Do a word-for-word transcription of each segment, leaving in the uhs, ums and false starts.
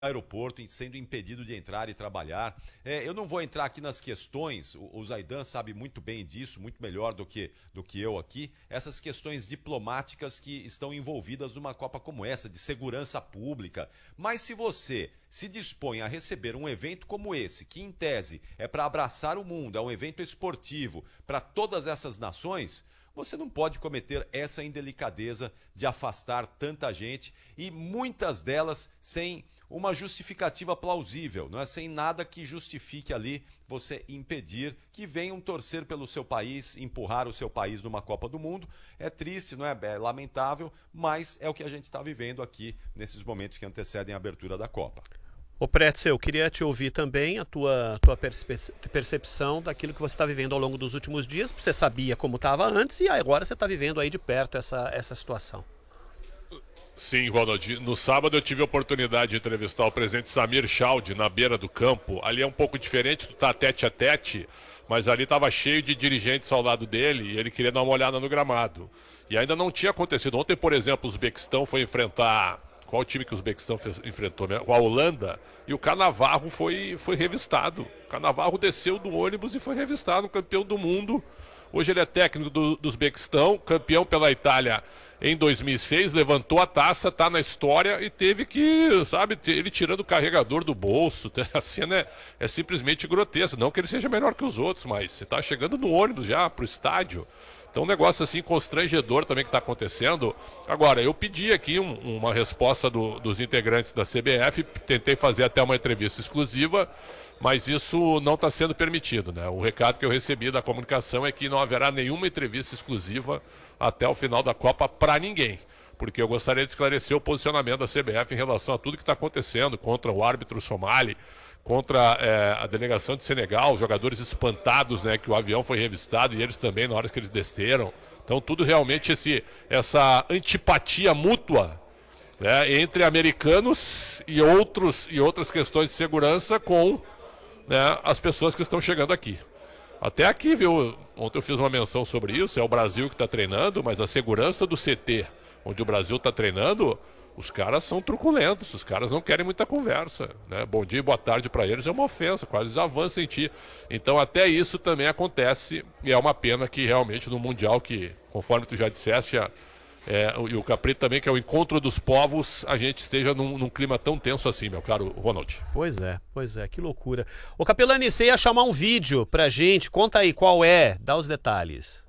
aeroporto, sendo impedido de entrar e trabalhar. É, eu não vou entrar aqui nas questões, o, o Zaidan sabe muito bem disso, muito melhor do que, do que eu aqui, essas questões diplomáticas que estão envolvidas numa Copa como essa, de segurança pública. Mas se você se dispõe a receber um evento como esse, que em tese é para abraçar o mundo, é um evento esportivo para todas essas nações, você não pode cometer essa indelicadeza de afastar tanta gente e muitas delas sem uma justificativa plausível, não é? Sem nada que justifique ali você impedir que venham torcer pelo seu país, empurrar o seu país numa Copa do Mundo. É triste, não é? É lamentável, mas é o que a gente está vivendo aqui nesses momentos que antecedem a abertura da Copa. Ô Pretzel, eu queria te ouvir também a tua, tua percepção daquilo que você está vivendo ao longo dos últimos dias. Você sabia como estava antes e agora você está vivendo aí de perto essa, essa situação. Sim, Ronald. No sábado eu tive a oportunidade de entrevistar o presidente Samir Chaldi na beira do campo. Ali é um pouco diferente, tu tá tete a tete, mas ali estava cheio de dirigentes ao lado dele e ele queria dar uma olhada no gramado. E ainda não tinha acontecido. Ontem, por exemplo, o Uzbequistão foi enfrentar... Qual time que o Uzbequistão enfrentou? A Holanda. E o Cannavaro foi, foi revistado. O Cannavaro desceu do ônibus e foi revistado, campeão do mundo. Hoje ele é técnico do, do Uzbequistão, campeão pela Itália em dois mil e seis, levantou a taça, está na história e teve que, sabe, ele tirando o carregador do bolso. A cena é, é simplesmente grotesca. Não que ele seja melhor que os outros, mas você está chegando no ônibus já, para o estádio. Então um negócio assim constrangedor também que está acontecendo. Agora, eu pedi aqui um, uma resposta do, dos integrantes da C B F, tentei fazer até uma entrevista exclusiva, mas isso não está sendo permitido, né? O recado que eu recebi da comunicação é que não haverá nenhuma entrevista exclusiva até o final da Copa para ninguém, porque eu gostaria de esclarecer o posicionamento da C B F em relação a tudo que está acontecendo contra o árbitro somali, contra é, a delegação de Senegal, jogadores espantados, né, que o avião foi revistado e eles também na hora que eles desceram. Então tudo realmente esse, essa antipatia mútua, né, entre americanos e, outros, e outras questões de segurança com, né, as pessoas que estão chegando aqui. Até aqui, viu, ontem eu fiz uma menção sobre isso, é o Brasil que está treinando, mas a segurança do C T, onde o Brasil está treinando, os caras são truculentos, os caras não querem muita conversa, né? Bom dia e boa tarde para eles é uma ofensa, quase eles avançam em ti. Então até isso também acontece e é uma pena que realmente no Mundial, que conforme tu já disseste, a, é, e o Caprito também, que é o encontro dos povos, a gente esteja num, num clima tão tenso assim, meu caro Ronald. Pois é, pois é, que loucura. Ô Capelani, você ia chamar um vídeo pra gente, conta aí qual é, dá os detalhes.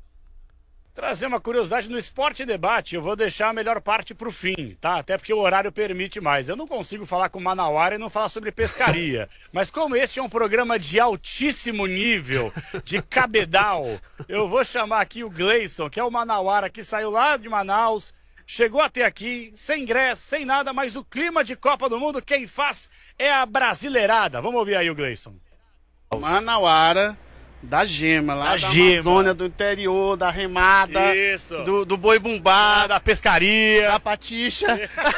Trazer uma curiosidade no Esporte Debate, eu vou deixar a melhor parte para o fim, tá? Até porque o horário permite mais. Eu não consigo falar com o Manauara e não falar sobre pescaria. Mas como este é um programa de altíssimo nível, de cabedal, eu vou chamar aqui o Gleison, que é o Manauara, que saiu lá de Manaus, chegou até aqui, sem ingresso, sem nada, mas o clima de Copa do Mundo, quem faz é a brasileirada. Vamos ouvir aí o Gleison. Manauara... Da gema, lá da, da Amazônia, do interior, da remada, Isso. do, do boi bumbá, da pescaria, da patixa.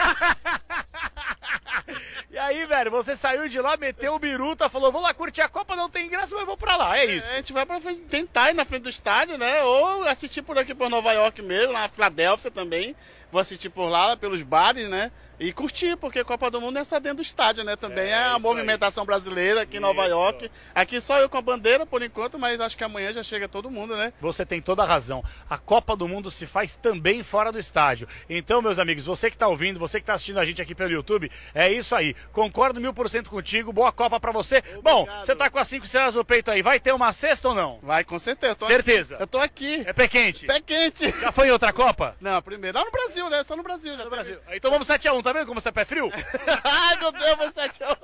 E aí, velho, você saiu de lá, meteu o biruta, falou, vou lá curtir a Copa, não tem ingresso, mas vou pra lá, é isso. É, a gente vai pra frente, tentar ir na frente do estádio, né, ou assistir por aqui por Nova York mesmo, lá na Filadélfia também, vou assistir por lá, pelos bares, né, e curtir, porque a Copa do Mundo é só dentro do estádio, né, também é, é a movimentação aí. Brasileira aqui em Nova isso. York, aqui só eu com a bandeira por enquanto, mas acho que amanhã já chega todo mundo, né. Você tem toda a razão, a Copa do Mundo se faz também fora do estádio, então, meus amigos, você que tá ouvindo, você que tá assistindo a gente aqui pelo YouTube, é isso aí, concordo mil por cento contigo, boa Copa pra você. Obrigado. Bom, você tá com as cinco estrelas no peito aí, vai ter uma cesta ou não? Vai, com certeza. Eu certeza. Aqui. Eu tô aqui. É pé quente? Pé quente. Já foi em outra Copa? Não, primeiro. Não, no Brasil, né? Só no Brasil. Já no Brasil. Aí tomamos sete a um, tá vendo como você é pé frio? Ai, meu Deus, foi sete a um.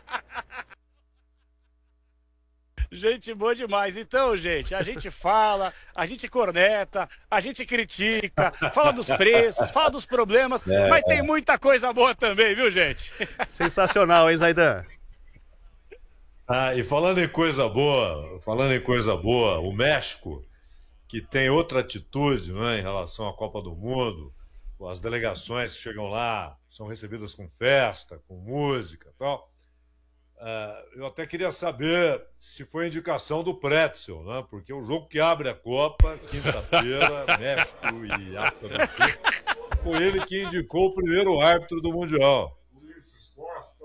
Gente boa demais. Então, gente, a gente fala, a gente corneta, a gente critica, fala dos preços, fala dos problemas, é, mas é. tem muita coisa boa também, viu, gente? Sensacional, hein, Zaidan? Ah, e falando em coisa boa, falando em coisa boa, o México, que tem outra atitude, né, em relação à Copa do Mundo, as delegações que chegam lá são recebidas com festa, com música e tal. Uh, eu até queria saber se foi indicação do Pretzel, né? Porque o jogo que abre a Copa, quinta-feira, México e África do Sul, foi ele que indicou o primeiro árbitro do Mundial. gosto.